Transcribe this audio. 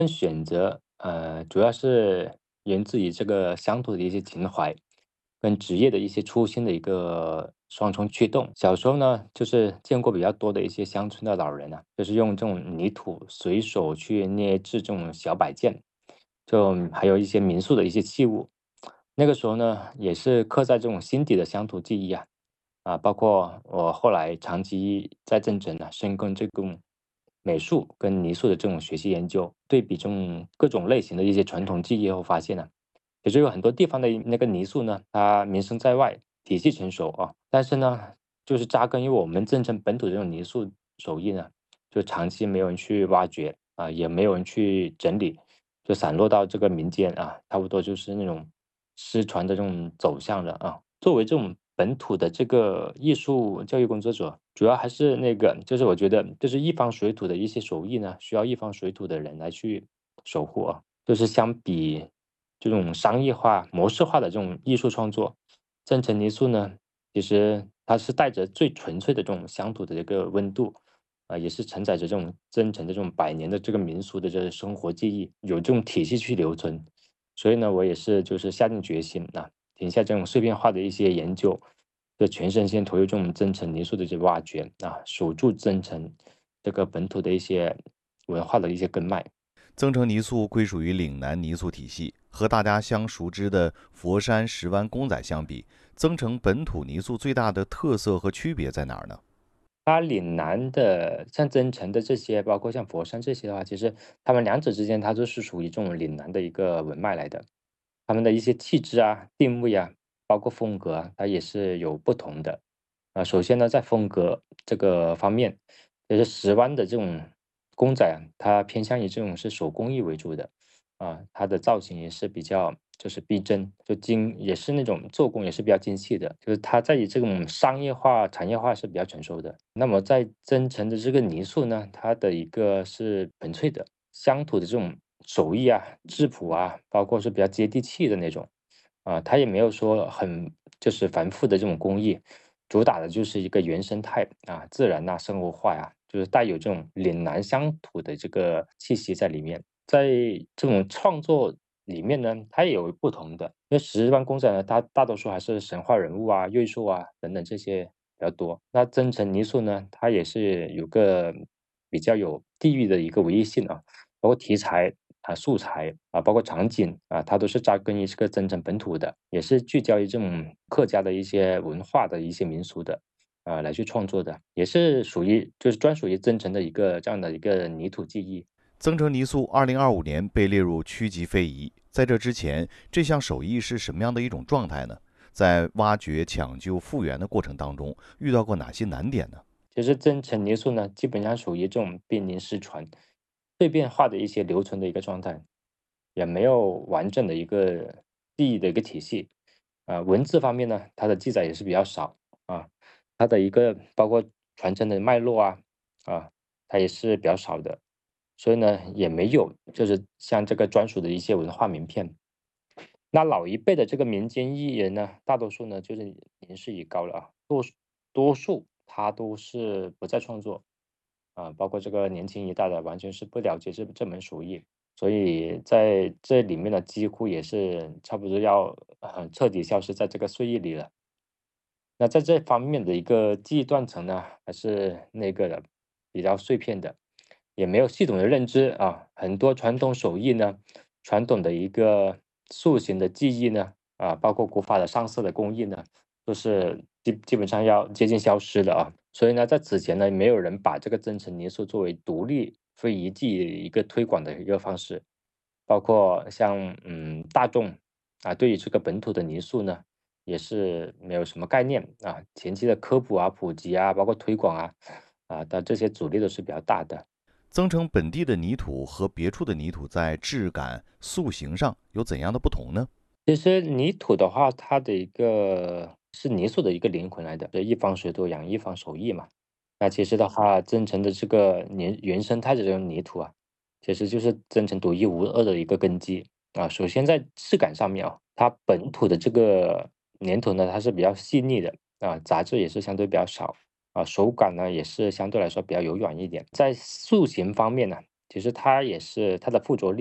选择主要是源自于这个乡土的一些情怀，跟职业的一些初心的一个双重驱动。小时候呢，就是见过比较多的一些乡村的老人啊，就是用这种泥土随手去捏制这种小摆件，就还有一些民宿的一些器物。那个时候呢，也是刻在这种心底的乡土记忆啊。包括我后来长期在郑州呢，深耕这种美术跟泥塑的这种学习研究，对比这种各种类型的一些传统技艺后发现呢，其实有很多地方的那个泥塑呢，它名声在外，体系成熟啊，但是呢，就是扎根于我们郑州本土的这种泥塑手艺呢，就长期没有人去挖掘啊，也没有人去整理，就散落到这个民间啊，差不多就是那种失传的这种走向了啊。作为这种本土的这个艺术教育工作者，主要还是那个，就是我觉得就是一方水土的一些手艺呢，需要一方水土的人来去守护啊。就是相比这种商业化、模式化的这种艺术创作，真诚泥塑呢，其实它是带着最纯粹的这种乡土的一个温度，也是承载着这种真诚的这种百年的这个民俗的这个生活记忆，有这种体系去留存。所以呢，我也是就是下定决心停下这种碎片化的一些研究，就全身心投入这种真诚泥塑的这个挖掘守住真诚这个本土的一些文化的一些根脉。 增城泥塑归属于岭南泥塑体系，和大家相熟知的佛山石湾公仔相比，增城本土泥塑最大的特色和区别在哪儿呢？ 它岭南的像增城的这些，包括像佛山这些的话，其实他们两者之间它都是属于这种岭南的一个文脉来的。他们的一些气质啊、定位啊，包括风格啊，它也是有不同的。首先呢，在风格这个方面，就是石湾的这种公仔啊，它偏向于这种是手工艺为主的。它的造型也是比较就是逼真，也是那种做工也是比较精细的，就是它在于这种商业化、产业化是比较成熟的。那么在增城的这个泥塑呢，它的一个是纯粹的乡土的这种手艺啊、质朴啊，包括是比较接地气的那种。它也没有说很就是繁复的这种工艺，主打的就是一个原生态自然生活化就是带有这种岭南乡土的这个气息在里面。在这种创作里面呢，它也有不同的，因为石湾公仔呢，它大多数还是神话人物瑞兽等等这些比较多。那增城泥塑呢，它也是有个比较有地域的一个唯一性包括题材素材包括场景它都是扎根于这个增城本土的，也是聚焦于这种客家的一些文化的一些民俗的来去创作的，也是属于就是专属于增城的一个这样的一个泥土记忆。 增城泥塑2025年被列入区级非遗，在这之前，这项手艺是什么样的一种状态呢？在挖掘、抢救、复原的过程当中，遇到过哪些难点呢？ 其实增城泥塑呢，基本上属于这种濒临失传、碎片化的一些留存的一个状态，也没有完整的一个记忆的一个体系。文字方面呢，它的记载也是比较少它的一个包括传承的脉络啊，它也是比较少的，所以呢，也没有就是像这个专属的一些文化名片。那老一辈的这个民间艺人呢，大多数呢就是年事已高了多数他都是不再创作包括这个年轻一代的完全是不了解这门手艺，所以在这里面呢，几乎也是差不多要彻底消失在这个岁月里了。那在这方面的一个记忆断层呢，还是那个的比较碎片的，也没有系统的认知很多传统手艺呢，传统的一个塑形的技艺呢，包括古法的上色的工艺呢，都是基本上要接近消失的所以呢，在此前呢，没有人把这个增城泥塑作为独立非遗技艺一个推广的一个方式，包括像大众对于这个本土的泥塑呢。也是没有什么概念前期的科普普及包括推广的这些阻力都是比较大的。 增城本地的泥土和别处的泥土在质感、塑形上有怎样的不同呢？ 其实泥土的话，它的一个是泥塑的一个灵魂来的，一方水土养一方手艺嘛。那其实的话，增城的这个原生态的这种泥土其实就是增城独一无二的一个根基首先在质感上面它本土的这个粘土呢，它是比较细腻的杂质也是相对比较少手感呢也是相对来说比较柔软一点。在塑形方面呢， 其实它也是它的附着力